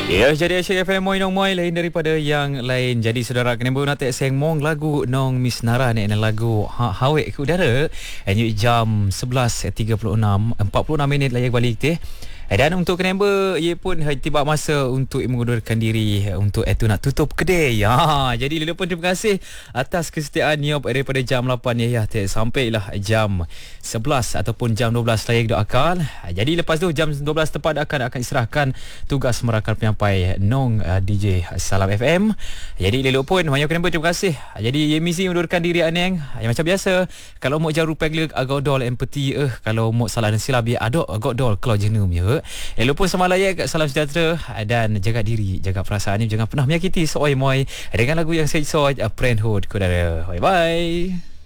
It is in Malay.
Ya, jadi Asyik FM Moy Nong Moy lain daripada yang lain. Jadi saudara kena nak tak seng mong lagu Nong Miss Nara ni lagu Hawek ke udara. Anjuk jam 11.36 46 minit layak balik teh. Dan untuk kenapa ia pun tiba masa untuk mengundurkan diri untuk itu nak tutup kedai. Jadi Lila pun terima kasih atas kesetiaan Niop daripada jam 8 ya sampailah jam 11 ataupun jam 12 layak doakan. Jadi lepas tu jam 12 tepat akan diserahkan tugas merakan penyampai Nong DJ Salam FM. Jadi Lila pun banyak kenapa terima kasih. Jadi ia misi mengundurkan diri aneng. Macam biasa kalau mau jaru peglik agak dol empati kalau mau salah dan silap dia ada agak dol kalau jenum ya. Elok pun sama layak, salam sejahtera dan jaga diri, jaga perasaan ni, jangan pernah menyakiti seoi moi dengan lagu yang saya soal Friendhood. Bye bye.